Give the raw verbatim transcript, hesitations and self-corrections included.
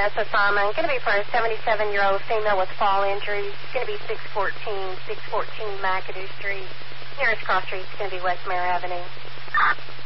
S assignment. Going to be for a seventy-seven-year-old female with fall injuries. It's going to be six fourteen, six fourteen McAdoo Street. Nearest cross street is going to be West Mare Avenue.